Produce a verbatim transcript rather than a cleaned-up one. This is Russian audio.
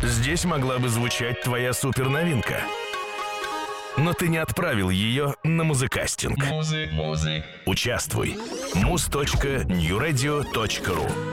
Здесь могла бы звучать твоя суперновинка. Но ты не отправил ее на музыкастинг. Музы, музы. Участвуй. муз точка ньюрадио точка ру